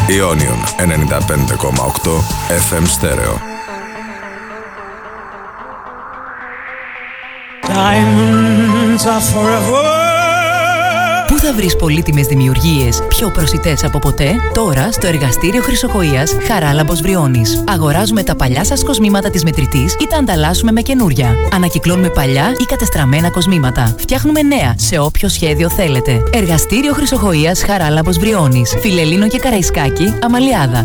Ionion 95,8 FM Stereo. Diamonds are forever. Πού θα βρεις πολύτιμες δημιουργίες πιο προσιτές από ποτέ? Τώρα στο εργαστήριο Χρυσοκοΐας Χαράλαμπος Βριώνης. Αγοράζουμε τα παλιά σας κοσμήματα της μετρητής ή τα ανταλλάσσουμε με καινούρια. Ανακυκλώνουμε παλιά ή κατεστραμμένα κοσμήματα. Φτιάχνουμε νέα σε όποιο σχέδιο θέλετε. Εργαστήριο Χρυσοκοΐας Χαράλαμπος Βριώνης. Φιλελλήνο και Καραϊσκάκη, Αμαλιάδα.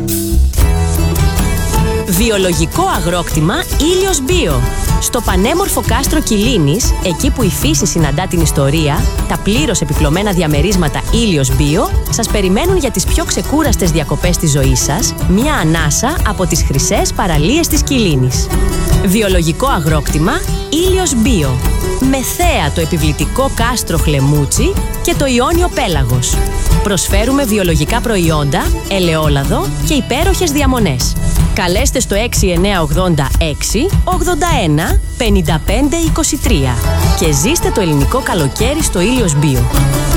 Βιολογικό αγρόκτημα Ήλιος Μπίο. Στο πανέμορφο κάστρο Κιλίνης, εκεί που η φύση συναντά την ιστορία, τα πλήρως επιπλωμένα διαμερίσματα Ήλιος Μπίο σας περιμένουν για τις πιο ξεκούραστες διακοπές της ζωής σας, μια ανάσα από τις χρυσές παραλίες της Κιλίνης. Βιολογικό αγρόκτημα Ήλιος Μπίο. Με θέα το επιβλητικό κάστρο Χλεμούτσι και το Ιόνιο Πέλαγος. Προσφέρουμε βιολογικά προϊόντα, ελαιόλαδο και υπέροχες διαμονές. Καλέστε στο 6986 81 55 23 και ζήστε το ελληνικό καλοκαίρι στο Ήλιος Μπίο.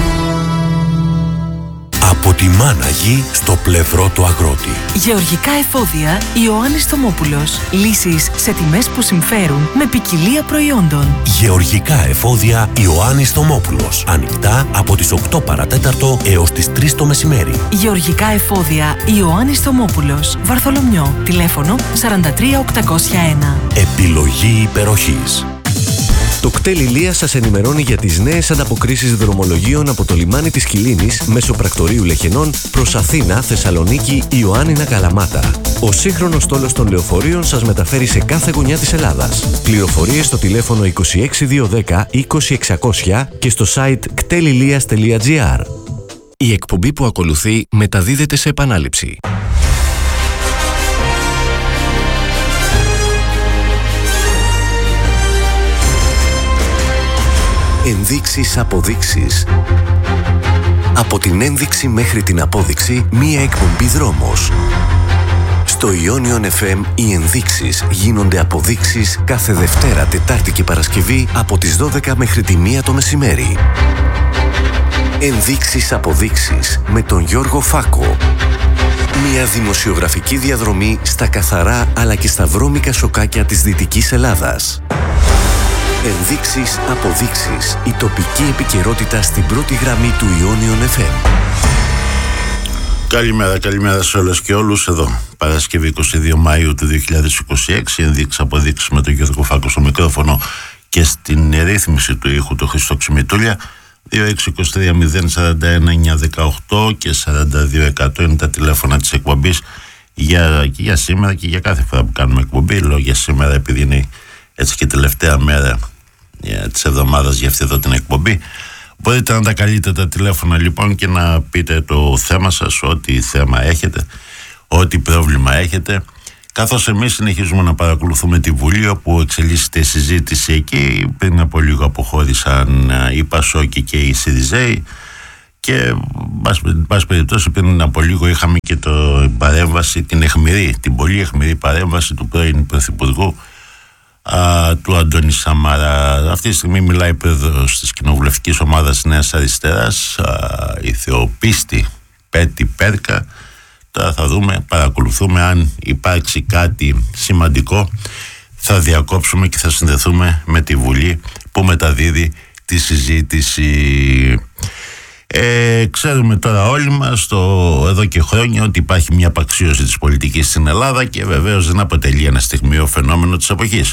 Από τη μάνα γη στο πλευρό του αγρότη. Γεωργικά εφόδια Ιωάννης Θωμόπουλος. Λύσεις σε τιμές που συμφέρουν με ποικιλία προϊόντων. Γεωργικά εφόδια Ιωάννης Θωμόπουλος. Ανοιχτά από τις 8 παρατέταρτο έως τις 3 το μεσημέρι. Γεωργικά εφόδια Ιωάννης Θωμόπουλος. Βαρθολομιό. Τηλέφωνο 43801. Επιλογή υπεροχής. Το κτέλ Ηλίας σας ενημερώνει για τις νέες ανταποκρίσεις δρομολογίων από το λιμάνι της Κιλίνης μέσω πρακτορείου Λεχενών προς Αθήνα, Θεσσαλονίκη, Ιωάννινα, Καλαμάτα. Ο σύγχρονος στόλος των λεωφορείων σας μεταφέρει σε κάθε γωνιά της Ελλάδας. Πληροφορίες στο τηλέφωνο 26210 20600 και στο site ktelilias.gr. Η εκπομπή που ακολουθεί μεταδίδεται σε επανάληψη. Ενδείξεις, αποδείξεις. Από την ένδειξη μέχρι την απόδειξη, μία εκπομπή δρόμος. Στο Ionion FM οι ενδείξεις γίνονται αποδείξεις κάθε Δευτέρα, Τετάρτη και Παρασκευή από τις 12 μέχρι τη 1 το μεσημέρι. Ενδείξεις, αποδείξεις με τον Γιώργο Φάκο. Μια δημοσιογραφική διαδρομή στα καθαρά αλλά και στα βρώμικα σοκάκια της Δυτικής Ελλάδας. Ενδείξεις, αποδείξεις. Η τοπική επικαιρότητα στην πρώτη γραμμή του Ionion FM. Καλημέρα σε όλες και όλους. Εδώ, Παρασκευή 22 Μαΐου του 2026. Ενδείξεις, αποδείξεις με τον Γιώργο Φάκο στο μικρόφωνο και στην ρύθμιση του ήχου του Χριστό Ξημητούλια. 2623-041-918 και 42% είναι τα τηλέφωνα της εκπομπής για σήμερα και για κάθε φορά που κάνουμε εκπομπή. Λέω για σήμερα επειδή είναι έτσι και τελευταία μέρα της εβδομάδας για αυτή εδώ την εκπομπή. Μπορείτε να τα καλείτε τα τηλέφωνα λοιπόν και να πείτε το θέμα σας, ό,τι θέμα έχετε, ό,τι πρόβλημα έχετε, καθώς εμείς συνεχίζουμε να παρακολουθούμε τη Βουλή, όπου εξελίσσεται η συζήτηση εκεί. Πριν από λίγο αποχώρησαν οι Πασόκοι και οι Σιριζέοι και εν πάση περιπτώσει πριν από λίγο είχαμε και την παρέμβαση, την πολύ αιχμηρή παρέμβαση του πρώην Πρωθυπουργού του Αντώνη Σαμάρα. Αυτή τη στιγμή μιλάει πρόεδρος της κοινοβουλευτικής ομάδας Νέας Αριστεράς, η Θεοπίστη Πέτη Πέρκα. Τώρα θα δούμε, παρακολουθούμε, αν υπάρξει κάτι σημαντικό θα διακόψουμε και θα συνδεθούμε με τη Βουλή που μεταδίδει τη συζήτηση. Ξέρουμε τώρα όλοι μας εδώ και χρόνια ότι υπάρχει μια απαξίωση της πολιτικής στην Ελλάδα και βεβαίως δεν αποτελεί ένα στιγμιαίο φαινόμενο της εποχής.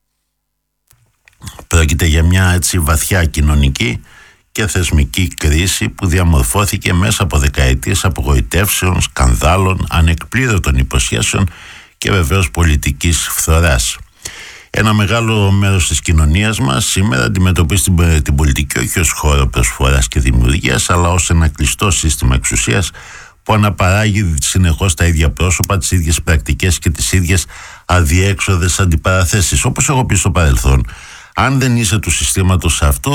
Πρόκειται για μια έτσι βαθιά κοινωνική και θεσμική κρίση που διαμορφώθηκε μέσα από δεκαετίες απογοητεύσεων, σκανδάλων, ανεκπλήρωτων υποσχέσεων και βεβαίως πολιτικής φθοράς. Ένα μεγάλο μέρος της κοινωνίας μας σήμερα αντιμετωπίζει την πολιτική όχι ως χώρο προσφοράς και δημιουργίας, αλλά ως ένα κλειστό σύστημα εξουσίας που αναπαράγει συνεχώς τα ίδια πρόσωπα, τις ίδιες πρακτικές και τις ίδιες αδιέξοδες αντιπαραθέσεις. Όπως έχω πει στο παρελθόν, αν δεν είσαι του συστήματος αυτού,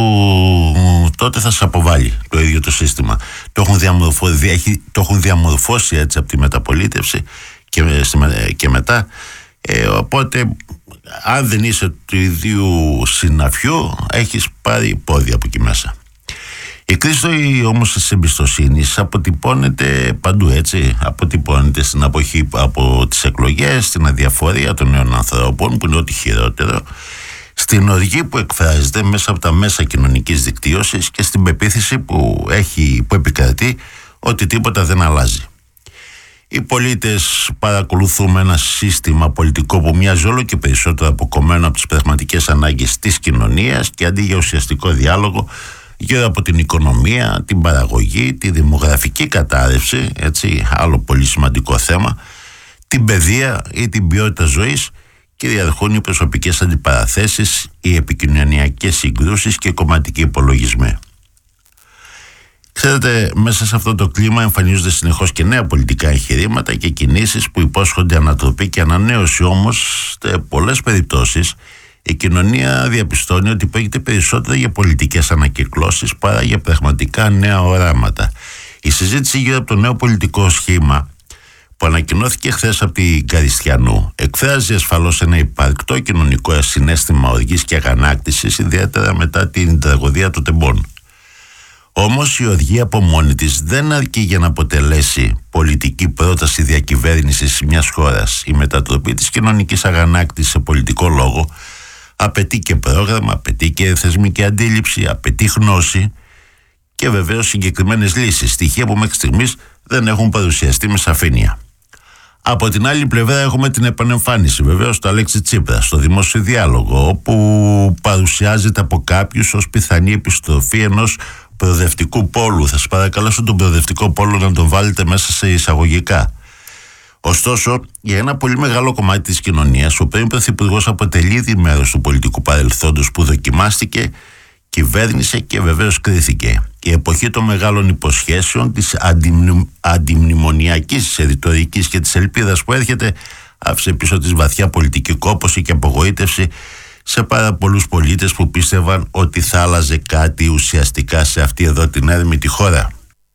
τότε θα σε αποβάλει το ίδιο το σύστημα. Το έχουν διαμορφώσει έτσι από τη μεταπολίτευση και μετά. Οπότε, αν δεν είσαι του ιδίου συναφιού, έχεις πάρει πόδι από εκεί μέσα. Η κρίση όμως της εμπιστοσύνης αποτυπώνεται παντού, έτσι. Αποτυπώνεται στην αποχή από τις εκλογές, στην αδιαφορία των νέων ανθρώπων, που είναι ό,τι χειρότερο, στην οργή που εκφράζεται μέσα από τα μέσα κοινωνικής δικτύωσης και στην πεποίθηση που επικρατεί ότι τίποτα δεν αλλάζει. Οι πολίτες παρακολουθούμε ένα σύστημα πολιτικό που μοιάζει όλο και περισσότερο αποκομμένο από τις πραγματικές ανάγκες της κοινωνίας και αντί για ουσιαστικό διάλογο γύρω από την οικονομία, την παραγωγή, τη δημογραφική κατάρρευση, έτσι, άλλο πολύ σημαντικό θέμα, την παιδεία ή την ποιότητα ζωής, κυριαρχούν οι προσωπικές αντιπαραθέσεις, οι επικοινωνιακές συγκρούσεις και οι κομματικοί υπολογισμοί. Ξέρετε, μέσα σε αυτό το κλίμα εμφανίζονται συνεχώς και νέα πολιτικά εγχειρήματα και κινήσεις που υπόσχονται ανατροπή και ανανέωση, όμως σε πολλές περιπτώσεις η κοινωνία διαπιστώνει ότι πρόκειται περισσότερο για πολιτικές ανακυκλώσεις παρά για πραγματικά νέα οράματα. Η συζήτηση γύρω από το νέο πολιτικό σχήμα που ανακοινώθηκε χθες από την Καριστιανού εκφράζει ασφαλώς ένα υπαρκτό κοινωνικό συναίσθημα οργής και αγανάκτησης, ιδιαίτερα μετά την τραγωδία των Τεμπών. Όμως η οργή από μόνη της δεν αρκεί για να αποτελέσει πολιτική πρόταση διακυβέρνησης μιας χώρας. Η μετατροπή της κοινωνικής αγανάκτησης σε πολιτικό λόγο απαιτεί και πρόγραμμα, απαιτεί και θεσμική αντίληψη, απαιτεί γνώση και βεβαίως συγκεκριμένες λύσεις, στοιχεία που μέχρι στιγμής δεν έχουν παρουσιαστεί με σαφήνεια. Από την άλλη πλευρά έχουμε την επανεμφάνιση βεβαίως του Αλέξη Τσίπρα στο δημόσιο διάλογο, όπου παρουσιάζεται από κάποιους ως πιθανή επιστροφή ενός προοδευτικού πόλου. Θα σας παρακαλέσω τον προοδευτικό πόλο να τον βάλετε μέσα σε εισαγωγικά. Ωστόσο, για ένα πολύ μεγάλο κομμάτι της κοινωνίας, ο πρώην Πρωθυπουργός αποτελεί ήδη μέρος του πολιτικού παρελθόντος που δοκιμάστηκε, κυβέρνησε και βεβαίως κρίθηκε. Η εποχή των μεγάλων υποσχέσεων, της αντιμνημονιακής ρητορικής και της ελπίδας που έρχεται, άφησε πίσω της βαθιά πολιτική κόπωση και απογοήτευση σε πάρα πολλούς πολίτες που πίστευαν ότι θα άλλαζε κάτι ουσιαστικά σε αυτή εδώ την έρμητη χώρα.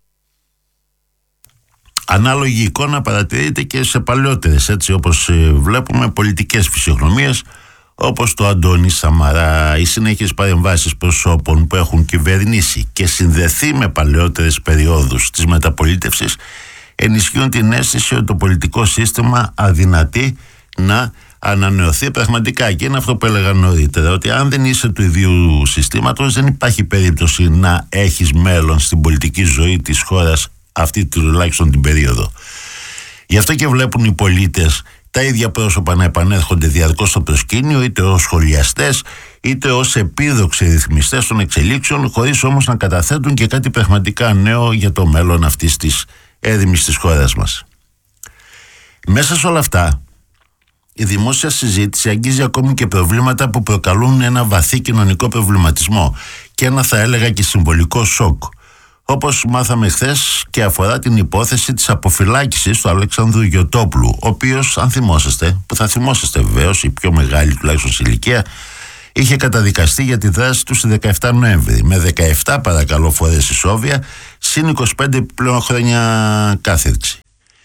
Ανάλογη εικόνα παρατηρείται και σε παλαιότερες, έτσι όπως βλέπουμε, πολιτικές φυσιογνωμίες, όπως το Αντώνη Σαμαρά, οι συνέχειες παρεμβάσεις προσώπων που έχουν κυβερνήσει και συνδεθεί με παλαιότερες περιόδους της μεταπολίτευσης ενισχύουν την αίσθηση ότι το πολιτικό σύστημα αδυνατεί να ανανεωθεί πραγματικά. Και είναι αυτό που έλεγα νωρίτερα, ότι αν δεν είσαι του ιδίου συστήματος δεν υπάρχει περίπτωση να έχεις μέλλον στην πολιτική ζωή της χώρας αυτή τουλάχιστον την περίοδο. Γι' αυτό και βλέπουν οι πολίτες τα ίδια πρόσωπα να επανέρχονται διαρκώς στο προσκήνιο, είτε ως σχολιαστές είτε ως επίδοξοι ρυθμιστές των εξελίξεων, χωρίς όμως να καταθέτουν και κάτι πραγματικά νέο για το μέλλον αυτής της έρημης της χώρας μας. Μέσα σε όλα αυτά, η δημόσια συζήτηση αγγίζει ακόμη και προβλήματα που προκαλούν ένα βαθύ κοινωνικό προβληματισμό και ένα, θα έλεγα, και συμβολικό σοκ, όπως μάθαμε χθες, και αφορά την υπόθεση της αποφυλάκησης του Αλέξανδρου Γιωτόπουλου, ο οποίος, αν θυμόσαστε, που θα θυμόσαστε βεβαίως, οι πιο μεγάλοι τουλάχιστον σε ηλικία, είχε καταδικαστεί για τη δράση του στη 17 Νοέμβρη με 17 παρακαλώ φορές ισόβια, συν 25 επιπλέον χρόνια κάθερξη.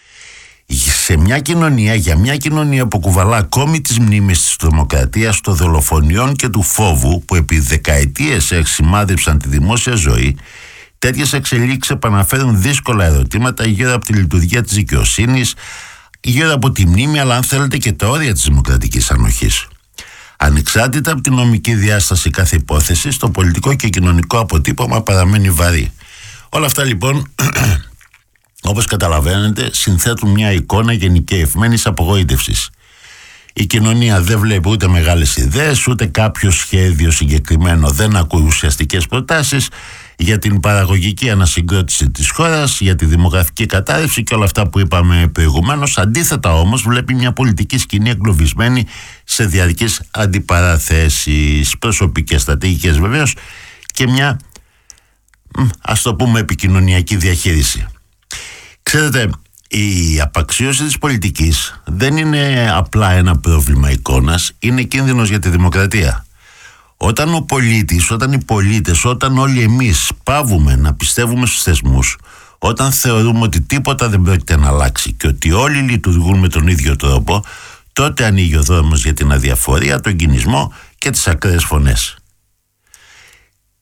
Για μια κοινωνία που κουβαλά ακόμη τις μνήμες της τρομοκρατίας, των δολοφονιών και του φόβου που επί δεκαετίες σημάδεψαν τη δημόσια ζωή, τέτοιες εξελίξεις επαναφέρουν δύσκολα ερωτήματα γύρω από τη λειτουργία της δικαιοσύνης, γύρω από τη μνήμη, αλλά αν θέλετε και τα όρια της δημοκρατικής ανοχής. Ανεξάρτητα από την νομική διάσταση κάθε υπόθεσης, το πολιτικό και κοινωνικό αποτύπωμα παραμένει βαρύ. Όλα αυτά λοιπόν, όπως καταλαβαίνετε, συνθέτουν μια εικόνα γενικευμένης απογοήτευσης. Η κοινωνία δεν βλέπει ούτε μεγάλες ιδέες, ούτε κάποιο σχέδιο συγκεκριμένο, δεν ακούει ουσιαστικές προτάσεις για την παραγωγική ανασυγκρότηση της χώρας, για τη δημογραφική κατάρρευση και όλα αυτά που είπαμε προηγουμένως. Αντίθετα όμως βλέπει μια πολιτική σκηνή εγκλωβισμένη σε διαρκείς αντιπαραθέσεις, προσωπικές, στρατηγικές βεβαίως, και μια, ας το πούμε, επικοινωνιακή διαχείριση. Ξέρετε, η απαξίωση της πολιτικής δεν είναι απλά ένα πρόβλημα εικόνας, είναι κίνδυνος για τη δημοκρατία. Όταν ο πολίτης, όταν οι πολίτες, όταν όλοι εμείς παύουμε να πιστεύουμε στους θεσμούς, όταν θεωρούμε ότι τίποτα δεν πρόκειται να αλλάξει και ότι όλοι λειτουργούν με τον ίδιο τρόπο, τότε ανοίγει ο δρόμος για την αδιαφορία, τον κινησμό και τις ακραίες φωνές.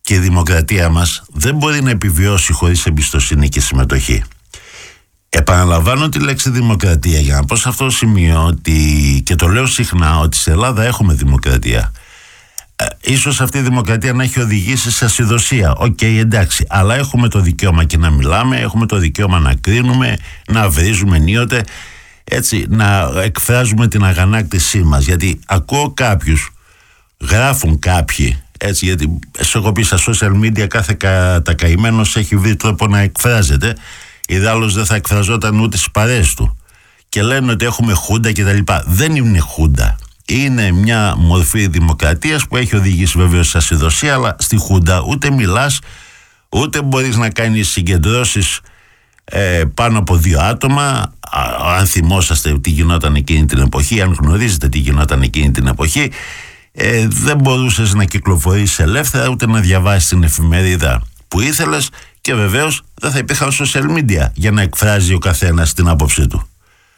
και η δημοκρατία μας δεν μπορεί να επιβιώσει χωρίς εμπιστοσύνη και συμμετοχή. Επαναλαμβάνω τη λέξη δημοκρατία για να πω σε αυτό το σημείο ότι, και το λέω συχνά, ότι σε Ελλάδα έχουμε δημοκρατία. Ίσως αυτή η δημοκρατία να έχει οδηγήσει σε ασυδοσία. Οκ, εντάξει, αλλά έχουμε το δικαίωμα και να μιλάμε, έχουμε το δικαίωμα να κρίνουμε, να βρίζουμε ενίοτε, έτσι, να εκφράζουμε την αγανάκτησή μας. Γιατί ακούω κάποιους, γράφουν κάποιοι, έτσι, γιατί σε έχω πει στα social media κάθε κατακαημένος έχει βρει τρόπο να εκφράζεται. Ιδάλλως δεν θα εκφραζόταν ούτε στις παρέες του. Και λένε ότι έχουμε χούντα κτλ. Δεν είναι χούντα. Είναι μια μορφή δημοκρατίας που έχει οδηγήσει βεβαίως σε ασυδοσία, αλλά στη χούντα ούτε μιλάς, ούτε μπορείς να κάνεις συγκεντρώσεις πάνω από 2 άτομα. Αν θυμόσαστε τι γινόταν εκείνη την εποχή, αν γνωρίζετε τι γινόταν εκείνη την εποχή, δεν μπορούσες να κυκλοφορήσεις ελεύθερα, ούτε να διαβάσεις την εφημερίδα που ήθελες, και βεβαίως δεν θα υπήρχαν social media για να εκφράζει ο καθένας την άποψή του.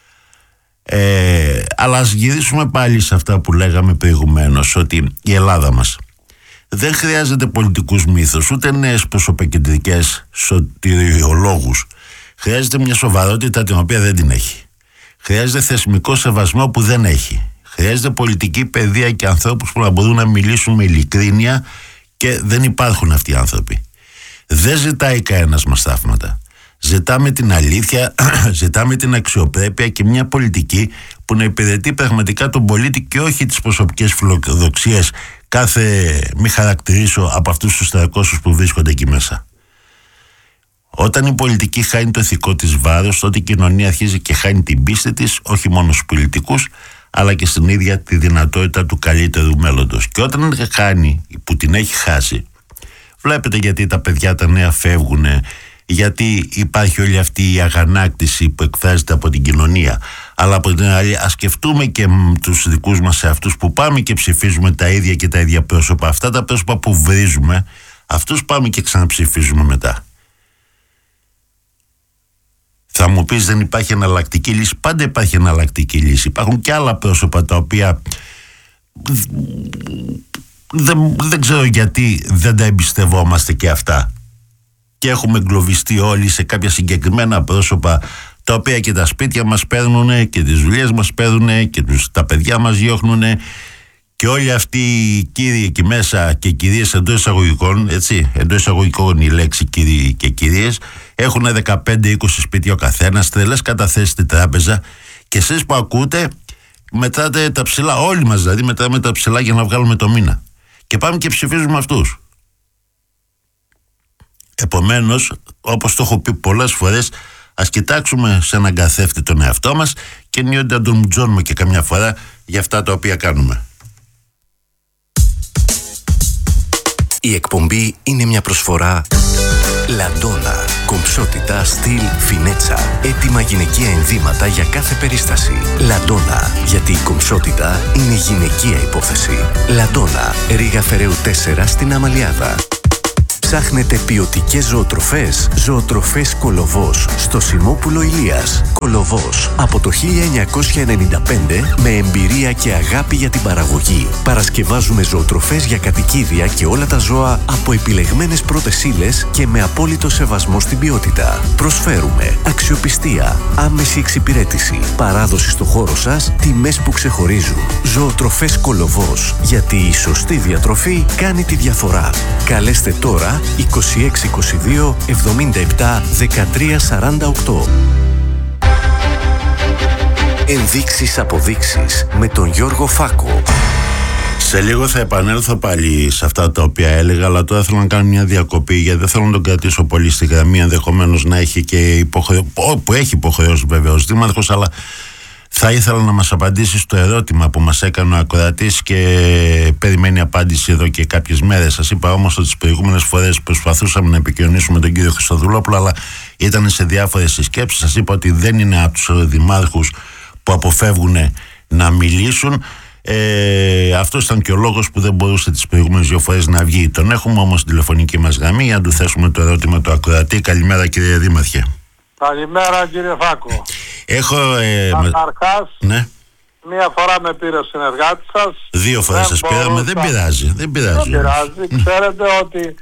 Αλλά ας γυρίσουμε πάλι σε αυτά που λέγαμε προηγουμένως, ότι η Ελλάδα μας δεν χρειάζεται πολιτικούς μύθους, ούτε νέες προσωποκεντρικές σωτηριολόγους. Χρειάζεται μια σοβαρότητα την οποία δεν την έχει. Χρειάζεται θεσμικό σεβασμό που δεν έχει. Χρειάζεται πολιτική παιδεία και ανθρώπους που να μπορούν να μιλήσουν με ειλικρίνεια, και δεν υπάρχουν αυτοί οι άνθρωποι. Δεν ζητάει κανένας μας θαύματα. Ζητάμε την αλήθεια, ζητάμε την αξιοπρέπεια και μια πολιτική που να υπηρετεί πραγματικά τον πολίτη και όχι τις προσωπικές φιλοδοξίες μη χαρακτηρίσω από αυτούς τους 300 που βρίσκονται εκεί μέσα. Όταν η πολιτική χάνει το ηθικό της βάρος, τότε η κοινωνία αρχίζει και χάνει την πίστη της, όχι μόνο στους πολιτικούς, αλλά και στην ίδια τη δυνατότητα του καλύτερου μέλλοντος. Και όταν χάνει, που την έχει χάσει, βλέπετε γιατί τα παιδιά τα νέα φεύγουν, γιατί υπάρχει όλη αυτή η αγανάκτηση που εκφράζεται από την κοινωνία. Αλλά από την άλλη, ας σκεφτούμε και τους δικούς μας εαυτούς που πάμε και ψηφίζουμε τα ίδια και τα ίδια πρόσωπα. Αυτά τα πρόσωπα που βρίζουμε, αυτούς πάμε και ξαναψηφίζουμε μετά. Θα μου πεις δεν υπάρχει εναλλακτική λύση. Πάντα υπάρχει εναλλακτική λύση. Υπάρχουν και άλλα πρόσωπα τα οποία δεν ξέρω γιατί δεν τα εμπιστευόμαστε και αυτά. Και έχουμε εγκλωβιστεί όλοι σε κάποια συγκεκριμένα πρόσωπα, τα οποία και τα σπίτια μας παίρνουν και τις δουλειές μας παίρνουν και τα παιδιά μας διώχνουν, και όλοι αυτοί οι κύριοι εκεί μέσα και κυρίες εντός εισαγωγικών, έτσι, εντός εισαγωγικών η λέξη κύριοι και κυρίες, έχουν 15-20 σπίτια ο καθένας, τρελές καταθέσεις στην τράπεζα, και εσείς που ακούτε μετράτε τα ψηλά, όλοι μας δηλαδή μετράμε τα ψηλά για να βγάλουμε το μήνα, και πάμε και ψηφίζουμε αυτούς. Επομένως, όπως το έχω πει πολλές φορές, ας κοιτάξουμε σε έναν καθρέφτη τον εαυτό μας και ενίοτε να τον μουτζώνουμε και καμιά φορά για αυτά τα οποία κάνουμε. Η εκπομπή είναι μια προσφορά Λαντόνα. Κομψότητα, στυλ, φινέτσα. Έτοιμα γυναικεία ενδύματα για κάθε περίσταση. Λαντόνα. Γιατί η κομψότητα είναι γυναικεία υπόθεση. Λαντόνα. Ρήγα Φεραίου 4 στην Αμαλιάδα. Ψάχνετε ποιοτικές ζωοτροφές? Ζωοτροφές Κολοβός στο Σιμόπουλο Ηλίας. Κολοβός. Από το 1995 με εμπειρία και αγάπη για την παραγωγή. Παρασκευάζουμε ζωοτροφές για κατοικίδια και όλα τα ζώα από επιλεγμένες πρώτες ύλες και με απόλυτο σεβασμό στην ποιότητα. Προσφέρουμε αξιοπιστία, άμεση εξυπηρέτηση, παράδοση στο χώρο σας, τιμές που ξεχωρίζουν. Ζωοτροφές Κολοβός. Γιατί η σωστή διατροφή κάνει τη διαφορά. Καλέστε τώρα 2622 77 13 48. Ενδείξεις αποδείξεις με τον Γιώργο Φάκο. Σε λίγο θα επανέλθω πάλι σε αυτά τα οποία έλεγα, αλλά τώρα θέλω να κάνω μια διακοπή, γιατί δεν θέλω να τον κρατήσω πολύ στη γραμμή, ενδεχομένως να έχει και που έχει υποχρεώσει βεβαίως δήμαρχος, αλλά θα ήθελα να μας απαντήσει στο ερώτημα που μας έκανε ο ακροατής και περιμένει απάντηση εδώ και κάποιες μέρες. Σας είπα όμως ότι τις προηγούμενες φορές προσπαθούσαμε να επικοινωνήσουμε τον κύριο Χριστοδουλόπουλο, αλλά ήταν σε διάφορες συσκέψεις. Σας είπα ότι δεν είναι από τους δημάρχους που αποφεύγουν να μιλήσουν. Αυτός ήταν και ο λόγος που δεν μπορούσε τις προηγούμενες 2 φορές να βγει. Τον έχουμε όμως στη τηλεφωνική μας γραμμή για να του θέσουμε το ερώτημα του ακροατή. Καλημέρα κύριε Δήμαρχε. Καλημέρα κύριε Φάκο. Καταρχάς, ναι. Μία φορά με πήρε ο συνεργάτης σας. 2 φορές σας πήραμε, δεν πειράζει. Ξέρετε ότι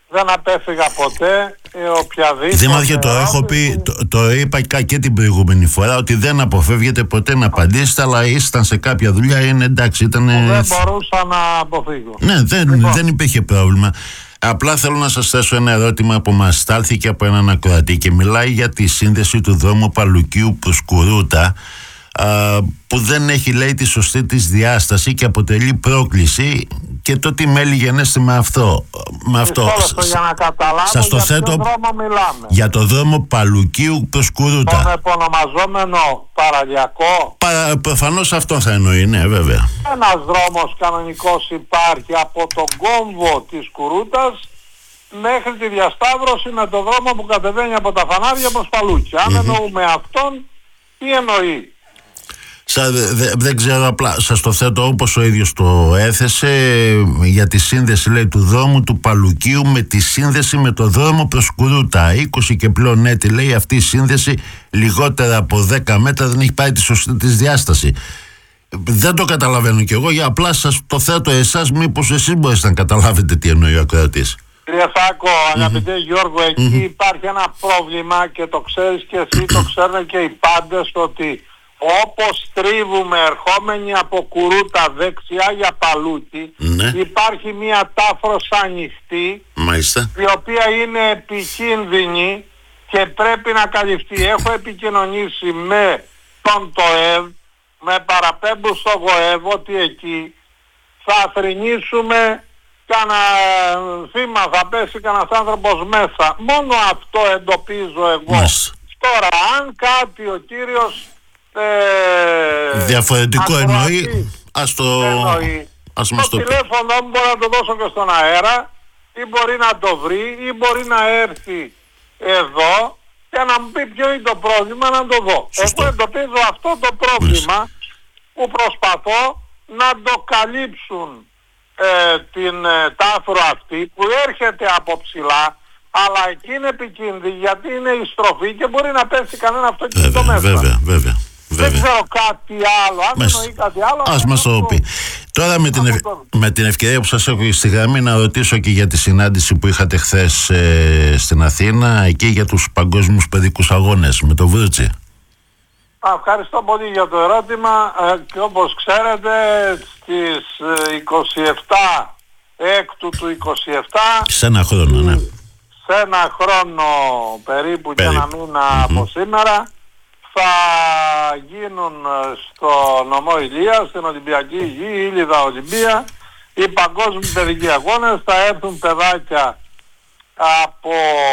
δεν απέφυγα ποτέ οποιαδήποτε... Δήμαρχε, το έχω πει, το είπα και την προηγούμενη φορά, ότι δεν αποφεύγετε ποτέ να απαντήσετε, αλλά ήσταν σε κάποια δουλειά, είναι εντάξει, ήταν... Δεν μπορούσα να αποφύγω. Ναι, δεν υπήρχε πρόβλημα. Απλά θέλω να σας θέσω ένα ερώτημα που μας στάλθηκε από έναν ακροατή και μιλάει για τη σύνδεση του δρόμου Παλουκίου προς Κουρούτα, που δεν έχει, λέει, τη σωστή της διάσταση και αποτελεί πρόκληση, και το τι μέλη γενέστε με αυτό. Για να καταλάβω σας το για θέτω, ποιο δρόμο μιλάμε. για το δρόμο Παλουκίου προς Κουρούτα. Τον επωνομαζόμενο παραλιακό. Προφανώς αυτό θα εννοεί, ναι, βέβαια. Ένας δρόμος κανονικός υπάρχει από τον κόμβο της Κουρούτας μέχρι τη διασταύρωση με το δρόμο που κατεβαίνει από τα Φανάρια προς Παλούκια. Αν εννοούμε αυτόν, τι εννοεί? Δεν ξέρω, απλά σας το θέτω όπως ο ίδιος το έθεσε, για τη σύνδεση, λέει, του δρόμου του Παλουκίου με τη σύνδεση με το δρόμο προς Κουρούτα. 20 και πλέον έτη, λέει, αυτή η σύνδεση λιγότερα από 10 μέτρα δεν έχει πάει τη σωστή της διάσταση. Δεν το καταλαβαίνω κι εγώ, απλά σας το θέτω εσάς, μήπως εσείς μπορείτε να καταλάβετε τι εννοεί ο ακροατής. Κύριε Σάκο, αγαπητέ Γιώργο, εκεί υπάρχει ένα πρόβλημα και το ξέρεις και εσύ, το ξέρουν και οι πάντες, ότι όπως τρίβουμε ερχόμενοι από Κουρούτα δεξιά για Παλούκι, υπάρχει μια τάφρος ανοιχτή, μάλιστα, η οποία είναι επικίνδυνη και πρέπει να καλυφθεί. Έχω επικοινωνήσει με τον ΤΟΕΒ, με παραπέμπους στο ΓΟΕΒ, ότι εκεί θα θρηνήσουμε κανένα θύμα, θα πέσει κανένας άνθρωπος μέσα. Μόνο αυτό εντοπίζω εγώ. Τώρα, αν κάτι ο κύριος διαφορετικό εννοεί, ας μας το πει. Το τηλέφωνο μου μπορεί να το δώσω και στον αέρα, ή μπορεί να το βρει, ή μπορεί να έρθει εδώ και να μου πει ποιο είναι το πρόβλημα, να το δω. Εγώ εντοπίζω αυτό το πρόβλημα που προσπαθώ να το καλύψουν την τάφρο αυτή που έρχεται από ψηλά, αλλά εκεί είναι επικίνδυνη γιατί είναι η στροφή και μπορεί να πέσει κανένα αυτοκίνητο μέσα. Βέβαια. Δεν ξέρω κάτι άλλο. Αν εννοεί κάτι άλλο, ας μας το πει. Τώρα με την ευκαιρία που σας έχω στη γραμμή, να ρωτήσω και για τη συνάντηση που είχατε χθες στην Αθήνα, εκεί για τους παγκόσμιους παιδικούς αγώνες με το Βρούτσι. Ευχαριστώ πολύ για το ερώτημα. Και όπως ξέρετε, στις 27 έκτου του 27, σε ένα χρόνο, ναι. Σε ένα χρόνο περίπου και ένα μήνα από σήμερα, θα γίνουν στο νομό Ηλίας, στην Ολυμπιακή Γη, η Ήλιδα Ολυμπία, οι παγκόσμιοι παιδικοί αγώνες. Θα έρθουν παιδάκια από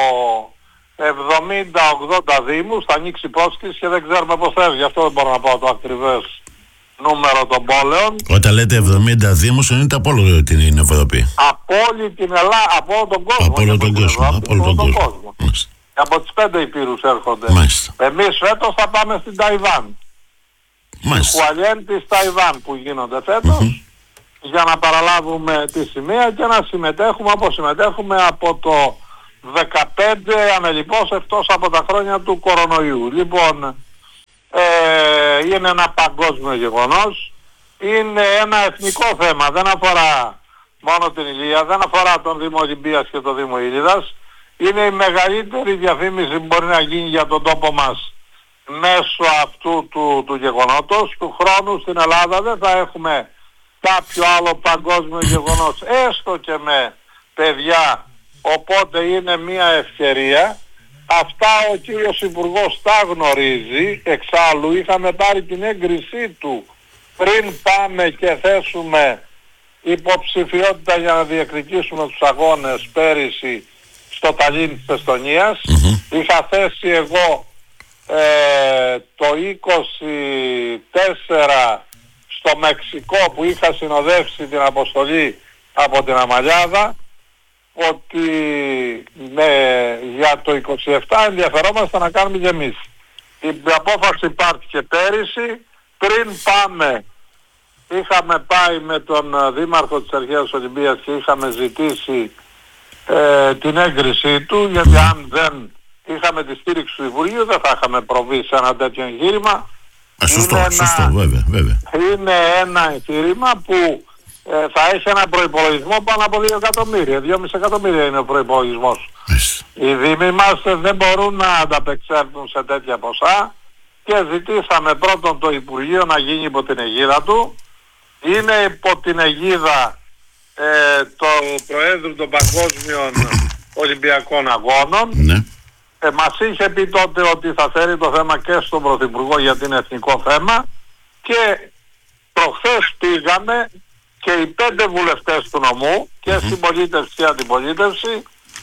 70-80 δήμους, θα ανοίξει πρόσκληση και δεν ξέρουμε πώς θα έρθει, γι' αυτό δεν μπορώ να πω το ακριβές νούμερο των πόλεων. Όταν λέτε 70 δήμους, εννοείται από όλη την Ευρώπη? Από όλη την Ελλάδα, από όλο τον κόσμο. Από όλο τον κόσμο. Από τις 5 υπήρους έρχονται. Μάλιστα. Εμείς φέτος θα πάμε στην Ταϊβάν. Στη Χουαλιέν της Ταϊβάν που γίνονται φέτος, για να παραλάβουμε τη σημαία και να συμμετέχουμε όπως συμμετέχουμε από το 15 ανελιπώς, εκτός από τα χρόνια του κορονοϊού. Λοιπόν, είναι ένα παγκόσμιο γεγονός, είναι ένα εθνικό θέμα, δεν αφορά μόνο την Ηλία, δεν αφορά τον Δήμο Ολυμπίας και τον Δήμο Ήλιδας. Είναι η μεγαλύτερη διαφήμιση που μπορεί να γίνει για τον τόπο μας μέσω αυτού του γεγονότος. Του χρόνου στην Ελλάδα δεν θα έχουμε κάποιο άλλο παγκόσμιο γεγονός, έστω και με παιδιά, οπότε είναι μια ευκαιρία. Αυτά ο κύριος Υπουργός τα γνωρίζει, εξάλλου είχαμε πάρει την έγκρισή του πριν πάμε και θέσουμε υποψηφιότητα για να διεκδικήσουμε τους αγώνες πέρυσι στο Ταλίν της Εστονίας. Είχα θέσει εγώ το 24 στο Μεξικό που είχα συνοδεύσει την αποστολή από την Αμαλιάδα, ότι για το 27 ενδιαφερόμαστε να κάνουμε και εμείς. Η απόφαση πάρθηκε πέρυσι. Πριν πάμε είχαμε πάει με τον Δήμαρχο της Αρχαίας Ολυμπίας και είχαμε ζητήσει την έγκρισή του, γιατί αν δεν είχαμε τη στήριξη του Υπουργείου δεν θα είχαμε προβεί σε ένα τέτοιο εγχείρημα. Σωστό, βέβαια. Είναι ένα εγχείρημα που θα έχει ένα προϋπολογισμό πάνω από 2 εκατομμύρια. 2,5 εκατομμύρια είναι ο προϋπολογισμός. Οι δήμοι μας δεν μπορούν να ανταπεξέλθουν σε τέτοια ποσά και ζητήσαμε πρώτον το Υπουργείο να γίνει υπό την αιγίδα του. Είναι υπό την αιγίδα του Προέδρου των Παγκόσμιων Ολυμπιακών Αγώνων. Ναι. Μας είχε πει τότε ότι θα φέρει το θέμα και στον Πρωθυπουργό γιατί είναι εθνικό θέμα, και προχθές πήγαμε και οι 5 βουλευτές του νομού και συμπολίτευση και αντιπολίτευση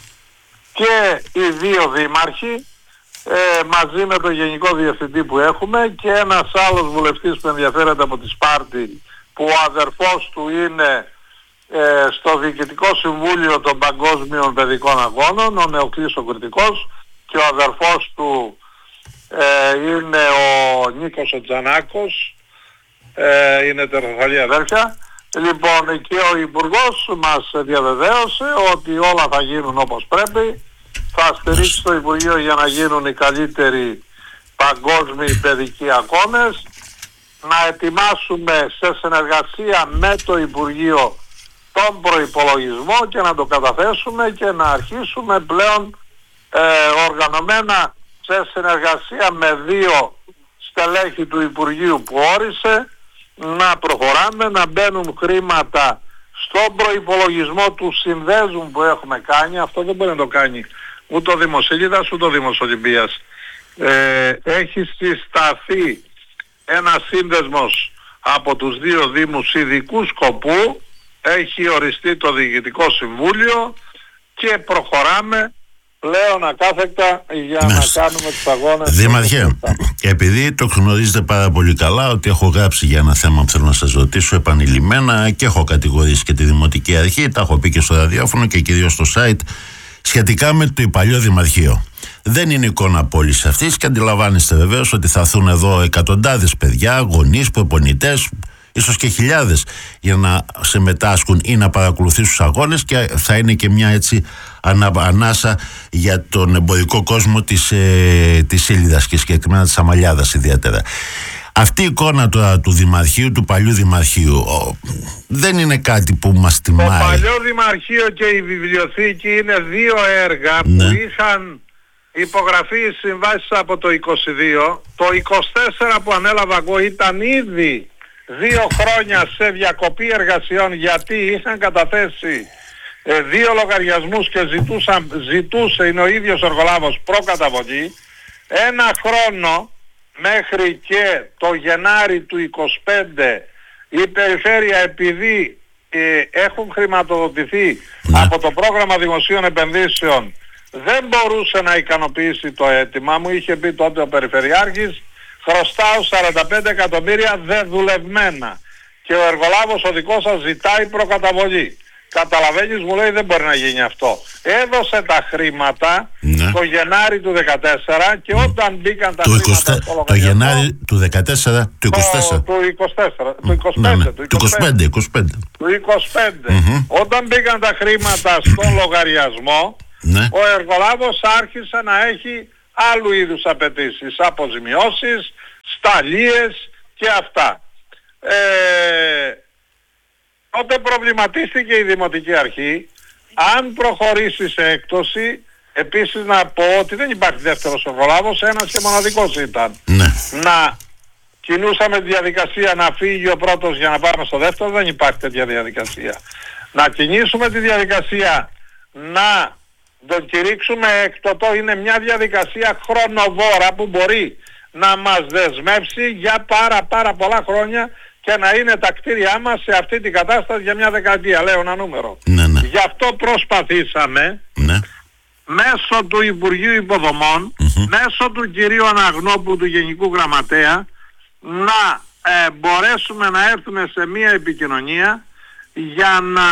και οι 2 δήμαρχοι μαζί με τον Γενικό Διευθυντή που έχουμε και ένας άλλος βουλευτής που ενδιαφέρεται από τη Σπάρτη, που ο αδερφός του είναι στο Διοικητικό Συμβούλιο των Παγκόσμιων Παιδικών Αγώνων, ο Νεοκλής ο Κρητικός, και ο αδερφός του είναι ο Νίκος ο Τζανάκος, είναι τεροφαλή αδέρφια. Λοιπόν, και ο Υπουργός μας διαβεβαίωσε ότι όλα θα γίνουν όπως πρέπει. Θα στηρίξει το Υπουργείο για να γίνουν οι καλύτεροι παγκόσμιοι παιδικοί αγώνες. Να ετοιμάσουμε σε συνεργασία με το Υπουργείο τον προϋπολογισμό και να το καταθέσουμε και να αρχίσουμε πλέον οργανωμένα σε συνεργασία με 2 στελέχη του Υπουργείου που όρισε να προχωράμε, να μπαίνουν χρήματα στον προϋπολογισμό του συνδέσμου που έχουμε κάνει. Αυτό δεν μπορεί να το κάνει ούτε ο Δήμος Σελίδας ούτε ο Δήμος Ολυμπίας. Έχει συσταθεί ένα σύνδεσμος από τους 2 Δήμους ειδικού σκοπού, έχει οριστεί το Διοικητικό Συμβούλιο και προχωράμε πλέον ακάθεκτα για να κάνουμε τους αγώνες. Δήμαρχε, επειδή το γνωρίζετε πάρα πολύ καλά ότι έχω γράψει για ένα θέμα που θέλω να σας ρωτήσω επανειλημμένα και έχω κατηγορήσει και τη Δημοτική Αρχή, τα έχω πει και στο ραδιόφωνο και κυρίως στο site, σχετικά με το παλιό Δημαρχείο. Δεν είναι εικόνα πόλης αυτής και αντιλαμβάνεστε βεβαίως ότι θα έρθουν εδώ εκατοντάδες παιδιά, γονείς, προπονητές, ίσως και χιλιάδες για να συμμετάσχουν ή να παρακολουθήσουν τους αγώνες, και θα είναι και μια έτσι ανάσα για τον εμπορικό κόσμο της Ήλιδας και συγκεκριμένα της Αμαλιάδας ιδιαίτερα. Αυτή η εικόνα τώρα του Δημαρχείου, του παλιού Δημαρχείου, δεν είναι κάτι που μας τιμάει. Το παλιό Δημαρχείο και η βιβλιοθήκη είναι 2 έργα που είχαν υπογραφεί οι συμβάσεις από το 22. Το 24 που ανέλαβα εγώ ήταν ήδη 2 χρόνια σε διακοπή εργασιών, γιατί είχαν καταθέσει 2 λογαριασμούς και ζητούσε, είναι ο ίδιος ο εργολάβος, προκαταβολή. 1 χρόνο μέχρι και το Γενάρη του 25 η περιφέρεια, επειδή έχουν χρηματοδοτηθεί από το πρόγραμμα δημοσίων επενδύσεων, δεν μπορούσε να ικανοποιήσει το αίτημα μου. Είχε πει τότε ο Περιφερειάρχης, χρωστάω 45 εκατομμύρια δεδουλευμένα και ο εργολάβος ο δικός σας ζητάει προκαταβολή. Καταλαβαίνεις, μου λέει, δεν μπορεί να γίνει αυτό. Έδωσε τα χρήματα το Γενάρη του 2014 και όταν μπήκαν τα χρήματα στο λογαριασμό... Το Γενάρη του 2014, του 24. Του 25. Όταν μπήκαν τα χρήματα στον λογαριασμό, ο εργολάβος άρχισε να έχει άλλου είδους απαιτήσεις, αποζημιώσεις, σταλίες και αυτά. Όταν προβληματίστηκε η Δημοτική Αρχή, αν προχωρήσει σε έκπτωση, επίσης να πω ότι δεν υπάρχει δεύτερος εργολάβος, ένας και μοναδικός ήταν. Να κινούσαμε τη διαδικασία να φύγει ο πρώτος για να πάμε στο δεύτερο, δεν υπάρχει τέτοια διαδικασία. Να κινήσουμε τη διαδικασία να τον κηρύξουμε έκτοτο, είναι μια διαδικασία χρονοβόρα που μπορεί να μας δεσμεύσει για πάρα πολλά χρόνια και να είναι τα κτίρια μας σε αυτή την κατάσταση για μια δεκαετία, λέω ένα νούμερο. Γι' αυτό προσπαθήσαμε μέσω του Υπουργείου Υποδομών, μέσω του κυρίου Αναγνώπου, του Γενικού Γραμματέα, να μπορέσουμε να έρθουμε σε μια επικοινωνία για να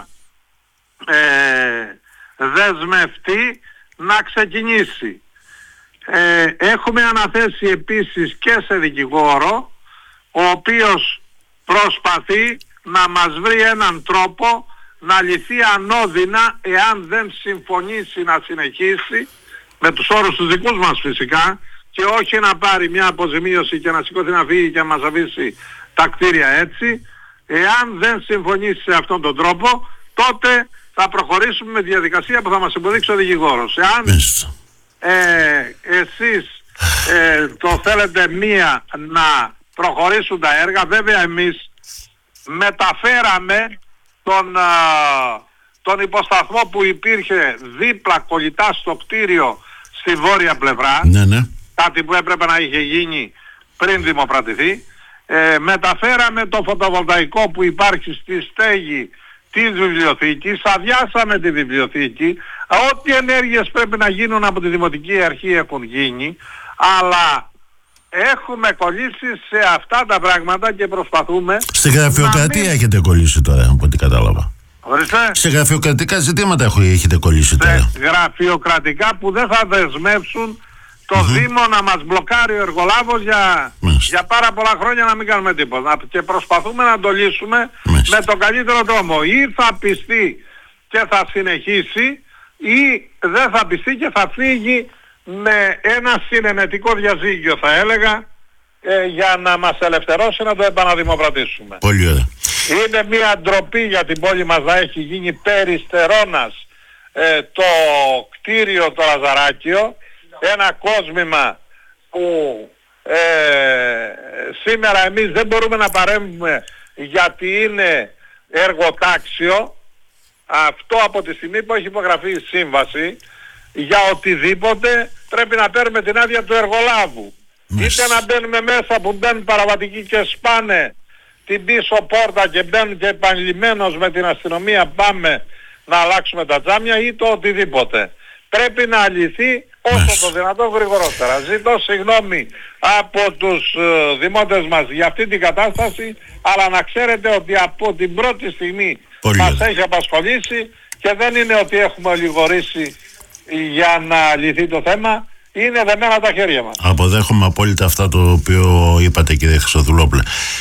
δεσμευτεί να ξεκινήσει. Έχουμε αναθέσει επίσης και σε δικηγόρο, ο οποίος προσπαθεί να μας βρει έναν τρόπο να λυθεί ανώδυνα, εάν δεν συμφωνήσει να συνεχίσει με τους όρους τους δικούς μας φυσικά, και όχι να πάρει μια αποζημίωση και να σηκώθει να φύγει και να μας αφήσει τα κτίρια έτσι, Εάν δεν συμφωνήσει σε αυτόν τον τρόπο, τότε θα προχωρήσουμε με διαδικασία που θα μας υποδείξει ο δικηγόρος. Εάν εσείς το θέλετε να προχωρήσουν τα έργα, βέβαια εμείς μεταφέραμε τον υποσταθμό που υπήρχε δίπλα κολλητά στο κτίριο στη βόρεια πλευρά, κάτι που έπρεπε να είχε γίνει πριν δημοπρατηθεί. Μεταφέραμε το φωτοβολταϊκό που υπάρχει στη στέγη της βιβλιοθήκης, αδειάσαμε τη βιβλιοθήκη, ό,τι ενέργειες πρέπει να γίνουν από τη Δημοτική Αρχή έχουν γίνει, αλλά έχουμε κολλήσει σε αυτά τα πράγματα και προσπαθούμε... Στη γραφειοκρατία έχετε κολλήσει τώρα, από ό,τι κατάλαβα. Ορίστε. Σε γραφειοκρατικά ζητήματα έχετε κολλήσει τώρα. Σε γραφειοκρατικά που δεν θα δεσμεύσουν το Δήμο να μας μπλοκάρει ο εργολάβος για πάρα πολλά χρόνια να μην κάνουμε τίποτα. Και προσπαθούμε να το λύσουμε με τον καλύτερο τρόπο. Ή θα πιστεί και θα συνεχίσει, ή δεν θα πιστεί και θα φύγει με ένα συνενετικό διαζύγιο, θα έλεγα, για να μας ελευθερώσει να το επαναδημοκρατήσουμε. Πολύ ωραία. Είναι μια ντροπή για την πόλη μας να έχει γίνει περιστερώνας το κτίριο το Λαζαράκιο, ένα κόσμημα που σήμερα εμείς δεν μπορούμε να παρέμβουμε γιατί είναι εργοτάξιο. Αυτό από τη στιγμή που έχει υπογραφεί η σύμβαση, για οτιδήποτε πρέπει να παίρνουμε την άδεια του εργολάβου. Είτε να μπαίνουμε μέσα που μπαίνουν παραβατικοί και σπάνε την πίσω πόρτα και μπαίνουν και επανειλημμένως με την αστυνομία πάμε να αλλάξουμε τα τζάμια, ή το οτιδήποτε. Πρέπει να λυθεί όσο το δυνατόν γρηγορότερα. Ζητώ συγγνώμη από τους δημότες μας για αυτή την κατάσταση, αλλά να ξέρετε ότι από την πρώτη στιγμή μας έχει απασχολήσει και δεν είναι ότι έχουμε ολιγορήσει για να λυθεί το θέμα. Είναι δεμένα τα χέρια μας. Αποδέχομαι απόλυτα αυτά το οποίο είπατε, κύριε Χρυστοδουλόπουλε.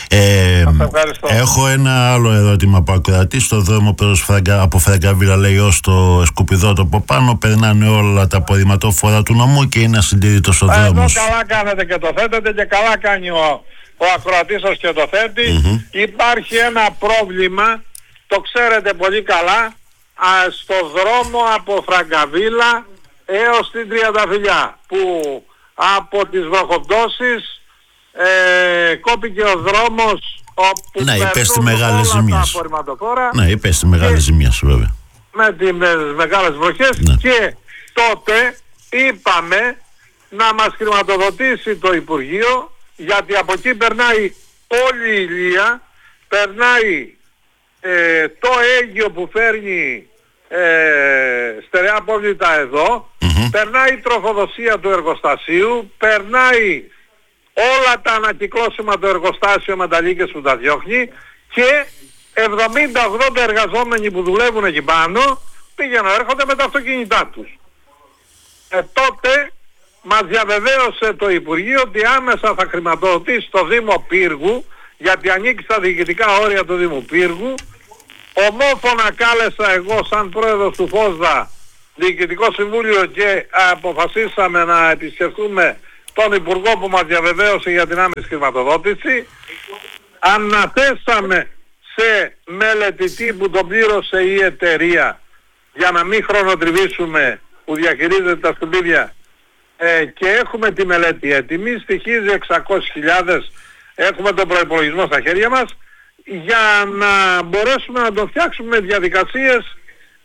Έχω ένα άλλο ερώτημα από ακροατή. Στο δρόμο από Φραγκαβίλα, λέει, ως το Σκουπιδότοπο πάνω περνάνε όλα τα απορριμματόφορα του νομού και είναι ασυντήρητος ο δρόμος. Εδώ καλά κάνετε και το θέτετε και καλά κάνει ο ακροατής σας και το θέτει. Υπάρχει ένα πρόβλημα, το ξέρετε πολύ καλά, στο δρόμο από Φραγκαβίλα έως την Τριανταφυλλιά, που από τις βροχοπτώσεις κόπηκε ο δρόμος όπου υπέστη μεγάλες ζημίες. Ναι, υπέστη μεγάλες ζημίες βέβαια. Με τις μεγάλες βροχές και τότε είπαμε να μας χρηματοδοτήσει το Υπουργείο, γιατί από εκεί περνάει όλη η Ηλία, περνάει το Αίγιο που φέρνει στερεά απόβλητα εδώ, περνάει η τροφοδοσία του εργοστασίου, περνάει όλα τα ανακυκλώσιμα το εργοστάσιο με τα λύκες που τα διώχνει και 70-80 εργαζόμενοι που δουλεύουν εκεί πάνω πήγαιναν έρχονται με τα αυτοκίνητά τους. Τότε μας διαβεβαίωσε το Υπουργείο ότι άμεσα θα χρηματοδοτήσει το Δήμο Πύργου, γιατί ανήκει στα διοικητικά όρια του Δήμου Πύργου. Ομόφωνα κάλεσα εγώ σαν πρόεδρος του ΦΟΣΔΑ Διοικητικό Συμβούλιο και αποφασίσαμε να επισκεφτούμε τον Υπουργό που μας διαβεβαίωσε για την άμεση χρηματοδότηση. Αναθέσαμε σε μελετητή που τον πλήρωσε η εταιρεία για να μην χρονοτριβήσουμε, που διαχειρίζεται τα σκουπίδια, και έχουμε τη μελέτη έτοιμη, στοιχίζει 600.000, έχουμε τον προϋπολογισμό στα χέρια μας για να μπορέσουμε να το φτιάξουμε με διαδικασίες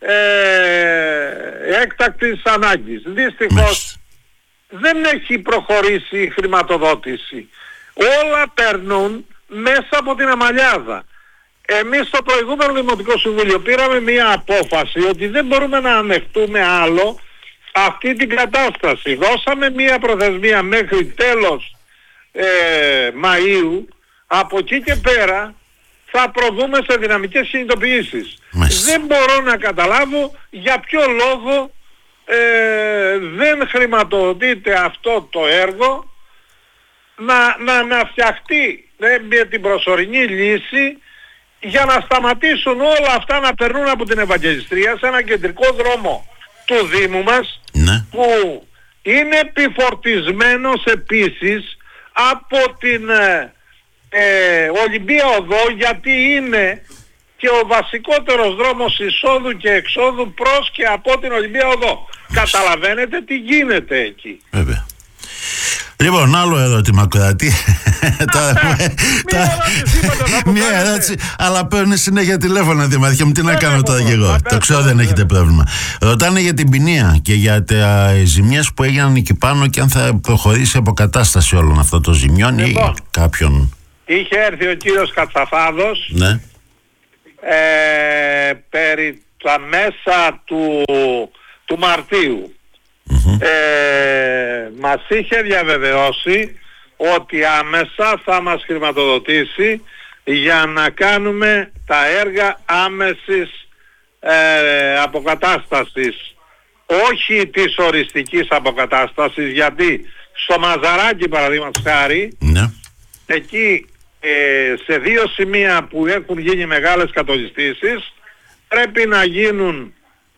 έκτακτης ανάγκης. Δυστυχώς δεν έχει προχωρήσει η χρηματοδότηση. Όλα περνούν μέσα από την αμαλιάδα. Εμείς στο προηγούμενο Δημοτικό Συμβούλιο πήραμε μια απόφαση ότι δεν μπορούμε να ανεχτούμε άλλο αυτή την κατάσταση. Δώσαμε μια προθεσμία μέχρι τέλος Μαΐου. Από εκεί και πέρα θα προβούμε σε δυναμικές συνειδητοποιήσεις. Δεν μπορώ να καταλάβω για ποιο λόγο δεν χρηματοδοτείται αυτό το έργο να φτιαχτεί με την προσωρινή λύση για να σταματήσουν όλα αυτά να περνούν από την Ευαγγελιστρία σε ένα κεντρικό δρόμο του Δήμου μας, που είναι επιφορτισμένος επίσης από την Ολυμπία Οδό, γιατί είναι και ο βασικότερος δρόμος εισόδου και εξόδου προς και από την Ολυμπία Οδό. Καταλαβαίνετε τι γίνεται εκεί. Βέβαια. Λοιπόν, άλλο ερώτημα, Κράτη. Μία ερώτηση, αλλά παίρνει συνέχεια τηλέφωνα, Δημαρχέ μου. Τι να κάνω τώρα και εγώ. Το ξέρω, δεν έχετε πρόβλημα. Ρωτάνε για την ποινία και για τις ζημιές που έγιναν εκεί πάνω και αν θα προχωρήσει η αποκατάσταση όλων αυτών των ζημιών ή κάποιον. Είχε έρθει ο κύριος Κατσαφάδος, ναι, περί τα μέσα του Μαρτίου. Μας είχε διαβεβαιώσει ότι άμεσα θα μας χρηματοδοτήσει για να κάνουμε τα έργα άμεσης αποκατάστασης, όχι της οριστικής αποκατάστασης, γιατί στο Μαζαράκι παραδείγματος χάρη, ναι, εκεί σε 2 σημεία που έχουν γίνει μεγάλες κατολιστήσεις πρέπει να γίνουν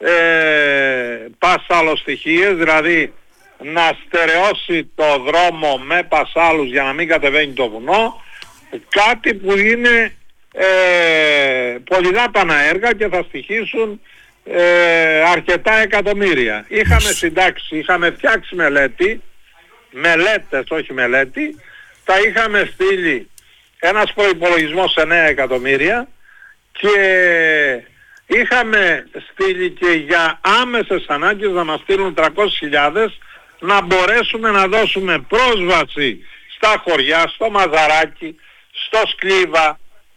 πασαλοστοιχίες, δηλαδή να στερεώσει το δρόμο με πασάλους για να μην κατεβαίνει το βουνό, κάτι που είναι πολυδάπανα έργα και θα στοιχήσουν αρκετά εκατομμύρια. Είχαμε συντάξει, είχαμε φτιάξει μελέτες, όχι μελέτη, τα είχαμε στείλει ένας προϋπολογισμός 9 εκατομμύρια και είχαμε στείλει και για άμεσες ανάγκες να μας στείλουν 300.000 να μπορέσουμε να δώσουμε πρόσβαση στα χωριά, στο Μαζαράκι, στο Σκλίβα,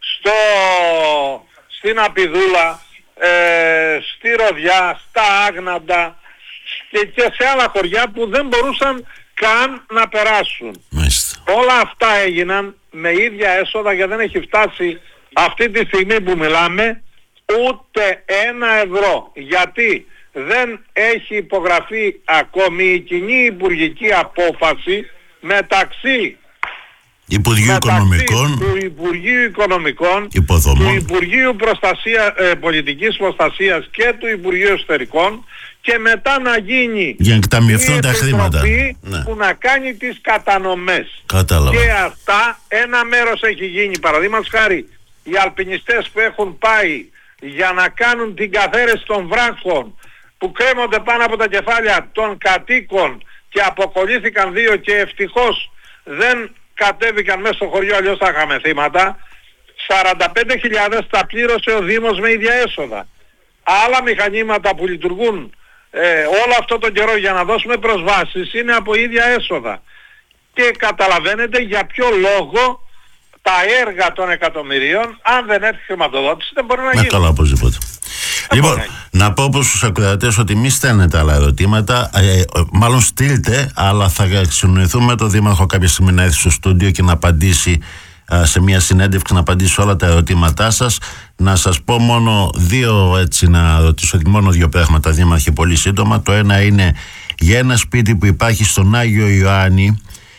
στην Απιδούλα, στη Ροδιά, στα Άγναντα και σε άλλα χωριά που δεν μπορούσαν καν να περάσουν. Μάλιστα. Όλα αυτά έγιναν με ίδια έσοδα, γιατί δεν έχει φτάσει αυτή τη στιγμή που μιλάμε ούτε 1 ευρώ, γιατί δεν έχει υπογραφεί ακόμη η κοινή υπουργική απόφαση μεταξύ του Υπουργείου Οικονομικών, Υποδομών, του Υπουργείου Πολιτικής Προστασίας και του Υπουργείου Εσωτερικών, και μετά να γίνει για να η Επιτροπή που να κάνει τις κατανομές. Κατάλαβα. Και αυτά ένα μέρος έχει γίνει. Παραδείγματος χάρη, οι αλπινιστές που έχουν πάει για να κάνουν την καθαίρεση των βράχων που κρέμονται πάνω από τα κεφάλια των κατοίκων και αποκολλήθηκαν 2 και ευτυχώς δεν κατέβηκαν μέσα στο χωριό, αλλιώς θα είχαμε θύματα, 45.000 τα πλήρωσε ο Δήμος με ίδια έσοδα. Άλλα μηχανήματα που λειτουργούν όλο αυτό τον καιρό για να δώσουμε προσβάσεις είναι από ίδια έσοδα. Και καταλαβαίνετε για ποιο λόγο τα έργα των εκατομμυρίων, αν δεν έρθει χρηματοδότηση, δεν μπορεί να γίνει. Καλά, οπωσδήποτε. Λοιπόν, να πω προς τους ακροατές ότι μη στέλνετε άλλα ερωτήματα, μάλλον στείλτε, αλλά θα συνοηθούμε με τον Δήμαρχο κάποια στιγμή να έρθει στο στούντιο και να απαντήσει σε μια συνέντευξη, να απαντήσει όλα τα ερωτήματά σας. Να σας πω μόνο 2, έτσι να ρωτήσω μόνο 2 πράγματα, Δήμαρχε, πολύ σύντομα. Το ένα είναι για ένα σπίτι που υπάρχει στον Άγιο Ιωάννη,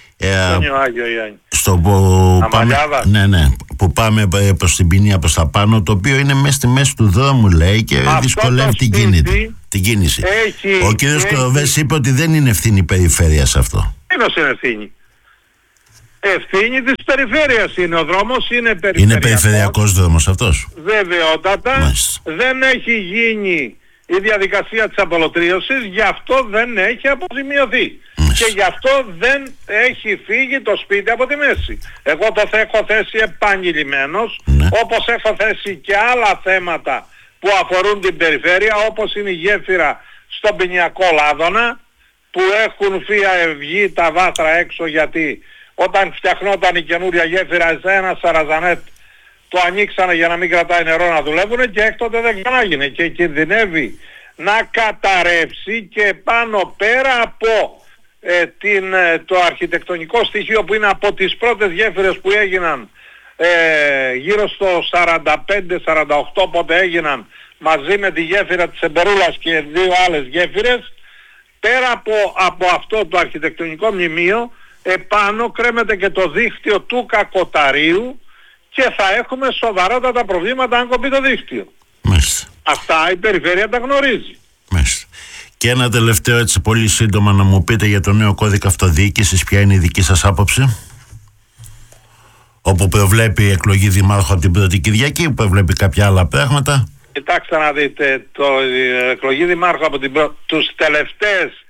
που πάμε προς την Ποινία προς τα πάνω, το οποίο είναι μέσα στη μέση του δρόμου, λέει, και δυσκολεύει την κίνηση. Ο κύριος Κοροβές είπε ότι δεν είναι ευθύνη περιφέρειας αυτό. Είναι ευθύνη. Ευθύνη της περιφέρειας είναι ο δρόμος, είναι περιφερειακός. Είναι περιφερειακός δρόμος αυτός. Βεβαιότατα. Μάλιστα. Δεν έχει γίνει η διαδικασία της απολωτρίωσης, γι' αυτό δεν έχει αποζημιωθεί. Και γι' αυτό δεν έχει φύγει το σπίτι από τη μέση. Εγώ το έχω θέσει επανειλημμένος, όπως έχω θέσει και άλλα θέματα που αφορούν την περιφέρεια, όπως είναι η γέφυρα στον Ποινιακό Λάδωνα, που έχουν βγει τα βάθρα έξω, γιατί όταν φτιαχνόταν η καινούρια γέφυρα σε ένα σαραζανέτ το ανοίξανε για να μην κρατάει νερό να δουλεύουν, και έκτοτε δεν ξανάγινε και κινδυνεύει να καταρρεύσει. Και πάνω πέρα από το αρχιτεκτονικό στοιχείο που είναι από τις πρώτες γέφυρες που έγιναν γύρω στο 45-48, πότε έγιναν, μαζί με τη γέφυρα της Εμπερούλας και 2 άλλες γέφυρες, πέρα από αυτό το αρχιτεκτονικό μνημείο, επάνω κρέμεται και το δίκτυο του Κακοταρίου και θα έχουμε σοβαρότατα προβλήματα αν κοπεί το δίκτυο. Μάλιστα. Αυτά η περιφέρεια τα γνωρίζει. Μάλιστα. Και ένα τελευταίο, έτσι πολύ σύντομα, να μου πείτε για το νέο κώδικα αυτοδιοίκησης, ποια είναι η δική σας άποψη? όπου προβλέπει εκλογή δημάρχου από την Πρώτη Κυριακή, που προβλέπει κάποια άλλα πράγματα. Κοιτάξτε να δείτε, η εκλογή δημάρχου από τους τελευταίες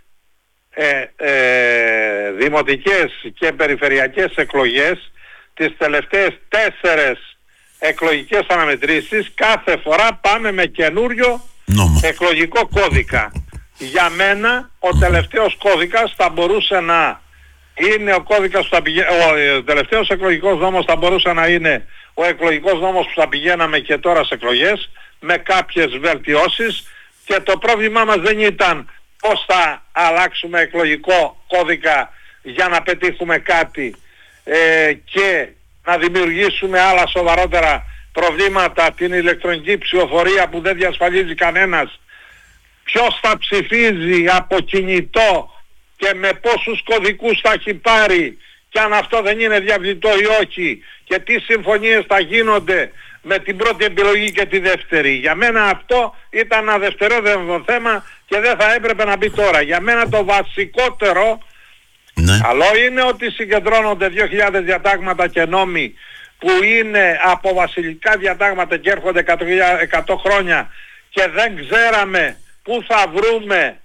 δημοτικές και περιφερειακές εκλογές, τις τελευταίες 4 εκλογικές αναμετρήσεις, κάθε φορά πάμε με καινούριο εκλογικό κώδικα. Για μένα ο τελευταίος κώδικας θα μπορούσε να είναι ο τελευταίος εκλογικός νόμος θα μπορούσε να είναι ο εκλογικός νόμος που θα πηγαίναμε και τώρα σε εκλογές, με κάποιες βελτιώσεις, και το πρόβλημά μας δεν ήταν πώς θα αλλάξουμε εκλογικό κώδικα για να πετύχουμε κάτι και να δημιουργήσουμε άλλα σοβαρότερα προβλήματα, την ηλεκτρονική ψηφοφορία που δεν διασφαλίζει κανένας, ποιος θα ψηφίζει από κινητό και με πόσους κωδικούς θα έχει πάρει, και αν αυτό δεν είναι διαβλητό ή όχι, και τι συμφωνίες θα γίνονται με την πρώτη επιλογή και τη δεύτερη. Για μένα αυτό ήταν ένα δευτερεύον θέμα και δεν θα έπρεπε να μπει τώρα. Για μένα το βασικότερο, καλό είναι ότι συγκεντρώνονται 2.000 διατάγματα και νόμοι που είναι από βασιλικά διατάγματα και έρχονται 100 χρόνια και δεν ξέραμε πού θα βρούμε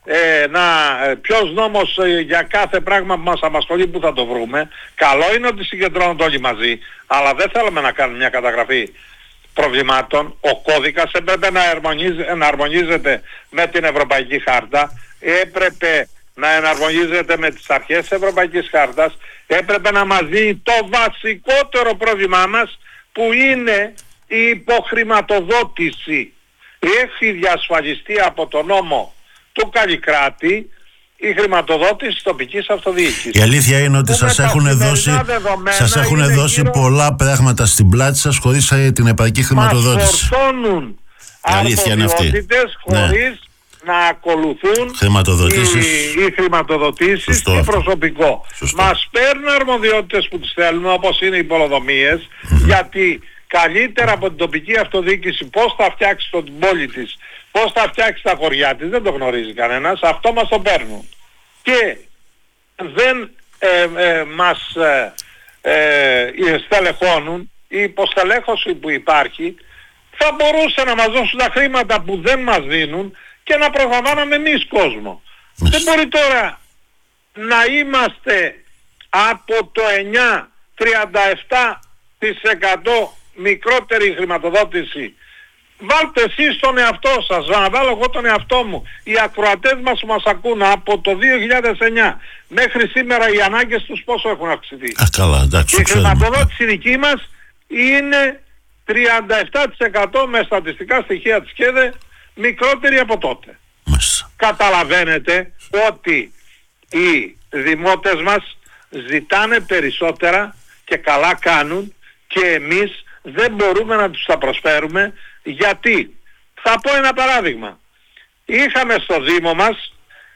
ποιος νόμος για κάθε πράγμα που μας απασχολεί, που θα το βρούμε. Καλό είναι ότι συγκεντρώνονται όλοι μαζί, αλλά δεν θέλουμε να κάνουμε μια καταγραφή προβλημάτων. Ο κώδικας έπρεπε να εναρμονίζεται με την Ευρωπαϊκή Χάρτα, έπρεπε να εναρμονίζεται με τις αρχές της Ευρωπαϊκής Χάρτας, έπρεπε να μας δει το βασικότερο πρόβλημά μας, που είναι η υποχρηματοδότηση. Έχει διασφαλιστεί από το νόμο του Καλλικράτη η χρηματοδότηση τοπικής αυτοδιοίκησης. Η αλήθεια είναι ότι σας έχουν δώσει πολλά πράγματα στην πλάτη σας χωρίς την επαρκή χρηματοδότηση. Μας φορτώνουν αρμοδιότητες χωρίς να ακολουθούν οι χρηματοδοτήσεις και προσωπικό. Μας παίρνουν αρμοδιότητες που τις θέλουμε, όπως είναι οι πολεοδομίες, γιατί καλύτερα από την τοπική αυτοδιοίκηση πώς θα φτιάξει την πόλη της, πώς θα φτιάξει τα χωριά της, δεν το γνωρίζει κανένας. Αυτό μας το παίρνουν. Και δεν μας στελεχώνουν. Η υποστελέχωση που υπάρχει θα μπορούσε να μας δώσουν τα χρήματα που δεν μας δίνουν και να προγραμμάναμε εμείς κόσμο. Δεν μπορεί τώρα να είμαστε από το 9-37% μικρότερη χρηματοδότηση. Βάλτε εσείς τον εαυτό σας, να βάλω εγώ τον εαυτό μου. Οι ακροατές μας που μας ακούν από το 2009 μέχρι σήμερα, οι ανάγκες τους πόσο έχουν αυξηθεί. Καλά, εντάξει, η χρηματοδότηση δική μας είναι 37% με στατιστικά στοιχεία της ΚΕΔΕ μικρότερη από τότε. Καταλαβαίνετε ότι οι δημότες μας ζητάνε περισσότερα και καλά κάνουν, και εμείς δεν μπορούμε να τους τα προσφέρουμε. Γιατί, θα πω ένα παράδειγμα. Είχαμε στο Δήμο μας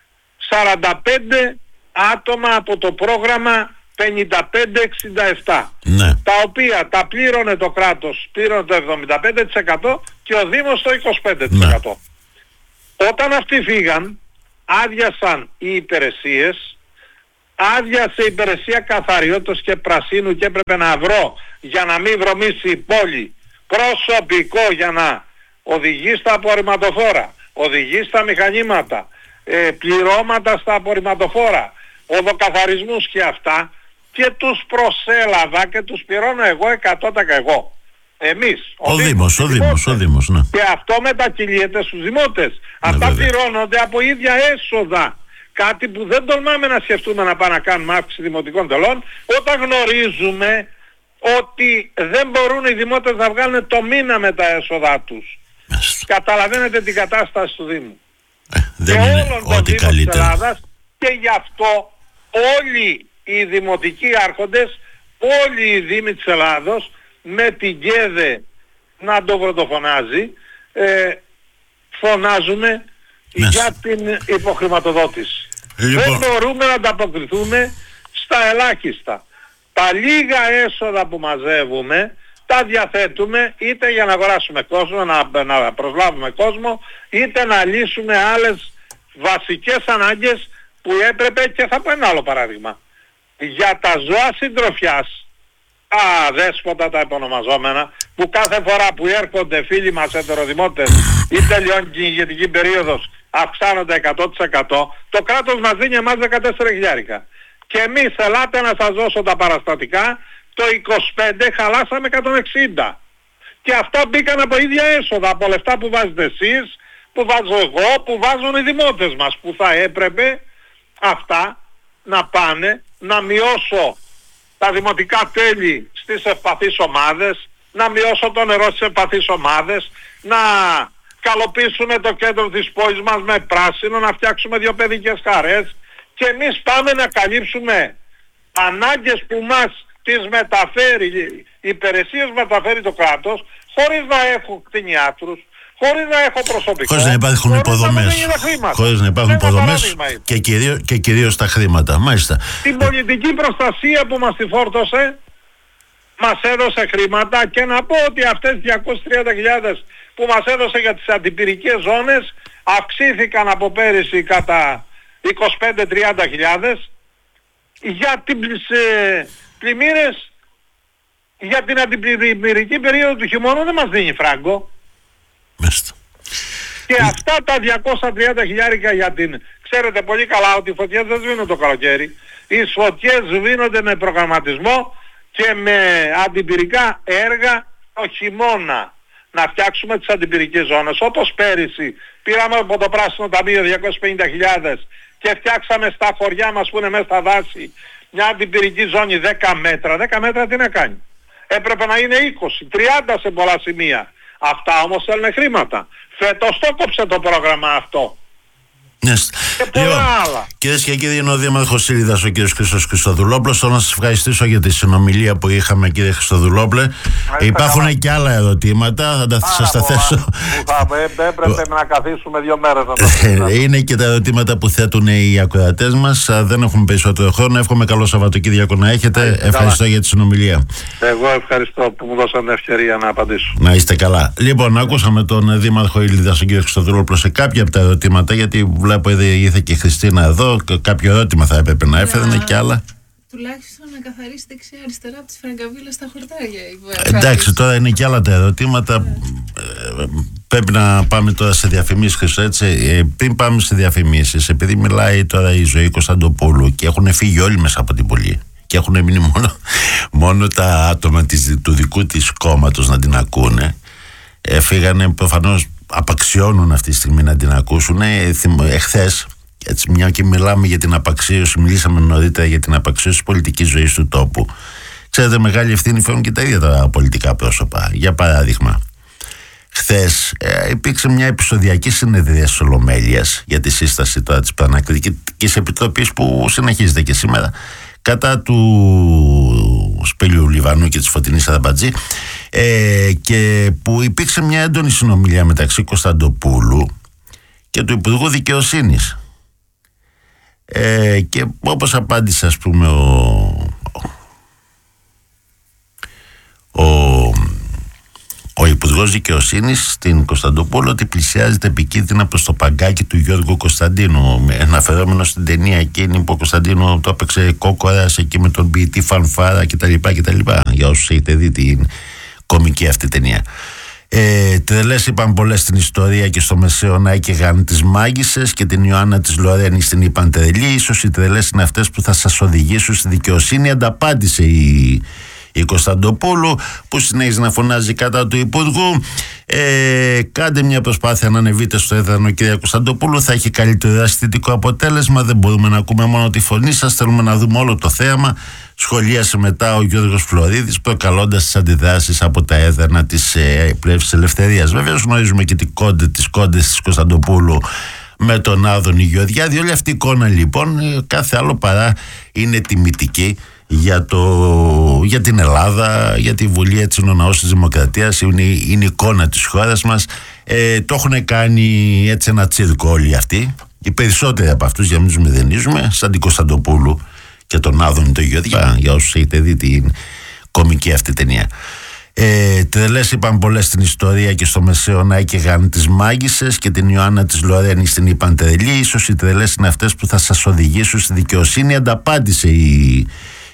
45 άτομα από το πρόγραμμα 55-67, τα οποία τα πλήρωνε το κράτος, πλήρωνε το 75% και ο Δήμος το 25%. Όταν αυτοί φύγαν, άδειασαν οι υπηρεσίες, άδειασε η υπηρεσία καθαριότητας και πρασίνου, και έπρεπε να βρω, για να μην βρωμίσει η πόλη, προσωπικό για να οδηγεί στα απορριμματοφόρα, οδηγεί στα μηχανήματα, πληρώματα στα απορριμματοφόρα, οδοκαθαρισμούς και αυτά, και τους προσέλαβα και τους πληρώνω εγώ 100% εγώ. Εμείς. Ο Δήμος, ναι. Και αυτό μετακυλιέται στους δημότες. Αυτά πληρώνονται από ίδια έσοδα. Κάτι που δεν τολμάμε να σκεφτούμε να πάμε να κάνουμε αύξηση δημοτικών τελών, όταν γνωρίζουμε ότι δεν μπορούν οι δημότες να βγάλουν το μήνα με τα έσοδά τους. Καταλαβαίνετε την κατάσταση του Δήμου. Δεν και είναι ό,τι καλύτερο της Ελλάδας, και γι' αυτό όλοι οι δημοτικοί άρχοντες, όλοι οι Δήμοι της Ελλάδος, με την ΚΕΔΕ να το πρωτοφωνάζει, φωνάζουμε για την υποχρηματοδότηση. Δεν μπορούμε να ανταποκριθούμε στα ελάχιστα. Τα λίγα έσοδα που μαζεύουμε τα διαθέτουμε είτε για να αγοράσουμε κόσμο, να προσλάβουμε κόσμο, είτε να λύσουμε άλλες βασικές ανάγκες που έπρεπε. Και θα πω ένα άλλο παράδειγμα. Για τα ζώα συντροφιάς δέσποτα τα επωνομαζόμενα, που κάθε φορά που έρχονται φίλοι μας ετεροδημότες ή τελειώνει την ηγετική περίοδος αυξάνονται 100%, το κράτος μας δίνει εμάς 14.000. Και εμείς ελάτε να σας δώσω τα παραστατικά, το 25 χαλάσαμε 160. Και αυτά μπήκαν από ίδια έσοδα, από λεφτά που βάζετε εσείς, που βάζω εγώ, που βάζουν οι δημότες μας, που θα έπρεπε αυτά να πάνε, να μειώσω τα δημοτικά τέλη στις ευπαθείς ομάδες, να μειώσω το νερό στις ευπαθείς ομάδες, να καλοποιήσουμε το κέντρο της πόλης μας με πράσινο, να φτιάξουμε 2 παιδικές χαρές και εμείς πάμε να καλύψουμε ανάγκες που μας τις μεταφέρει, οι υπηρεσίες μεταφέρει το κράτος, χωρίς να έχω κτηνιάτρους, χωρίς να έχω προσωπικό, χωρίς να υπάρχουν υποδομές, χωρίς να υπάρχουν υποδομές και κυρίως τα χρήματα. Μάλιστα. Την πολιτική προστασία που μας τη φόρτωσε μας έδωσε χρήματα, και να πω ότι αυτές 230.000 που μας έδωσε για τις αντιπυρικές ζώνες αυξήθηκαν από πέρυσι κατά 25-30.000 για τις πλημμύρες, για την αντιπυρική περίοδο του χειμώνα δεν μας δίνει φράγκο. Μάλιστα. Και αυτά τα 230.000 για την... Ξέρετε πολύ καλά ότι οι φωτιές δεν σβήνουν το καλοκαίρι. Οι φωτιές σβήνονται με προγραμματισμό και με αντιπυρικά έργα το χειμώνα. Να φτιάξουμε τις αντιπυρικές ζώνες. Όπως πέρυσι πήραμε από το Πράσινο Ταμείο 250.000 και φτιάξαμε στα χωριά μας που είναι μέσα στα δάση μια αντιπυρική ζώνη 10 μέτρα. 10 μέτρα τι να κάνει? Έπρεπε να είναι 20, 30 σε πολλά σημεία. Αυτά όμως θέλουν χρήματα. Φέτος το κόψε το πρόγραμμα αυτό. Yes. Και πολλά άλλα. Κυρίες και κύριοι, είναι ο Δήμαρχος Σύριδας, ο κύριος Χρήστος Χριστοδουλόπουλος. Θέλω να σας ευχαριστήσω για τη συνομιλία που είχαμε, κύριε Χριστοδουλόπουλε. Υπάρχουν και άλλα ερωτήματα, θα σας τα θέσω. Έπρεπε να καθίσουμε 2 μέρες να τα είναι και τα ερωτήματα που θέτουν οι ακροατές μας. Δεν έχουμε περισσότερο χρόνο. Εύχομαι καλό Σαββατοκύριακο να έχετε. Ευχαριστώ για τη συνομιλία. Εγώ ευχαριστώ που μου δώσατε ευκαιρία να απαντήσω. Να είστε καλά. Λοιπόν, ακούσαμε τον Δήμαρχο Σύριδας, τον κύριο Χριστοδουλόπουλο, σε κάποια από τα ερωτήματα, γιατί βλέπω ήρθε και η Χριστίνα εδώ. Κάποιο ερώτημα θα έπρεπε να έφερνε και άλλα. Τουλάχιστον να καθαρίσει δεξιά-αριστερά από τις φραγκαβίλες στα χορτάρια. Εντάξει, τώρα είναι και άλλα τα ερωτήματα. Πρέπει να πάμε τώρα σε διαφημίσεις, Χρυσό, έτσι. Πριν πάμε σε διαφημίσεις, επειδή μιλάει τώρα η Ζωή Κωνσταντοπούλου και έχουν φύγει όλοι μέσα από την Βουλή και έχουν μείνει μόνο τα άτομα του δικού της κόμματος να την ακούνε, φύγανε, προφανώς απαξιώνουν αυτή τη στιγμή να την ακούσουν. Εχθές, έτσι, μια και μιλάμε για την απαξίωση, μιλήσαμε νωρίτερα για την απαξίωση της πολιτικής ζωής του τόπου. Ξέρετε, μεγάλη ευθύνη φέρουν και τα ίδια τα πολιτικά πρόσωπα. Για παράδειγμα, χθες υπήρξε μια επεισοδιακή συνεδρία της Ολομέλειας για τη σύσταση τώρα της Πανακριτικής Επιτροπής που συνεχίζεται και σήμερα, κατά του Σπέλιου Λιβανού και της Φωτεινής Αραμπατζή, και που υπήρξε μια έντονη συνομιλία μεταξύ Κωνσταντοπούλου και του Υπουργού Δικαιοσύνης, και όπως απάντησε, ας πούμε, ο Υπουργός Δικαιοσύνης στην Κωνσταντοπούλου, ότι πλησιάζεται επικίνδυνα προς το παγκάκι του Γιώργου Κωνσταντίνου, αναφερόμενο στην ταινία εκείνη που ο Κωνσταντίνου το έπαιξε κόκορας εκεί με τον ποιητή Φανφάρα κτλ. Για όσους έχετε δει την κομική αυτή ταινία. Τρελές είπαν πολλές στην ιστορία και στο Μεσαίωνα έκαιγαν τις μάγισσες και την Ιωάννα της Λορένης την είπαν τρελή. Ίσως οι τρελές είναι αυτές που θα σας οδηγήσουν στη δικαιοσύνη, ανταπάντησε η Κωνσταντοπούλου, που συνέχιζε να φωνάζει κατά του Υπουργού. Κάντε μια προσπάθεια να ανεβείτε στο έδρανο, κυρία Κωνσταντοπούλου, θα έχει καλύτερο αισθητικό αποτέλεσμα. Δεν μπορούμε να ακούμε μόνο τη φωνή σας, θέλουμε να δούμε όλο το θέαμα. Σχολίασε μετά ο Γιώργος Φλωρίδης, προκαλώντας τις αντιδράσεις από τα έδρανα της Πλεύσης Ελευθερίας. Βεβαίως γνωρίζουμε και τις κόντες της Κωνσταντοπούλου με τον Άδωνη Γεωργιάδη. Όλη αυτή η εικόνα λοιπόν κάθε άλλο παρά είναι τιμητική για την Ελλάδα, για τη Βουλή, έτσι είναι ο ναός της Δημοκρατίας, είναι η εικόνα της χώρας μας. Το έχουν κάνει έτσι ένα τσίρκο όλοι αυτοί, οι περισσότεροι από αυτούς, για να μην τους μηδενίζουμε, σαν την Κωνσταντοπούλου και τον Άδωνη τον Γεωργιάδη, για όσους έχετε δει την κομική αυτή ταινία. Τρελές είπαν πολλές στην ιστορία και στο Μεσαίωνα έκαιγαν τις μάγισσες και την Ιωάννα της Λορένης την είπαν τρελή. Ίσως οι τρελές είναι αυτές που θα σας οδηγήσουν στη δικαιοσύνη, ανταπάντησε η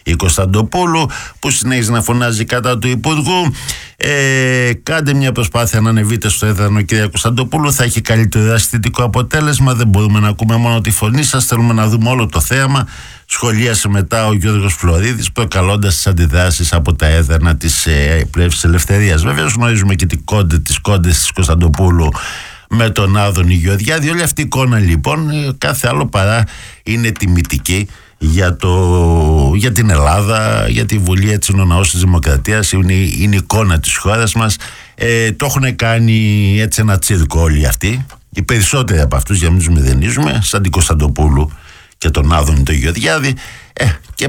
η Κωνσταντοπούλου, που συνέχιζε να φωνάζει κατά του Υπουργού. Κάντε μια προσπάθεια να ανεβείτε στο έδρανο, κυρία Κωνσταντοπούλου, θα έχει καλύτερο αισθητικό αποτέλεσμα. Δεν μπορούμε να ακούμε μόνο τη φωνή σας, θέλουμε να δούμε όλο το θέαμα. Σχολίασε μετά ο Γιώργος Φλωρίδης, προκαλώντας τις αντιδράσεις από τα έδρανα της Πλεύσης Ελευθερίας. Βέβαια γνωρίζουμε και τις κόντες της Κωνσταντοπούλου με τον Άδωνη Γεωργιάδη. Όλη αυτή η εικόνα λοιπόν κάθε άλλο παρά είναι τιμητική για την Ελλάδα, για τη Βουλή, έτσι είναι ο ναός της Δημοκρατίας, είναι η εικόνα της χώρας μας. Το έχουν κάνει έτσι ένα τσίρκο όλοι αυτοί, οι περισσότεροι από αυτούς, για να μην τους μηδενίζουμε, σαν την Κωνσταντοπούλου και τον Άδωνη τον Γεωργιάδη, και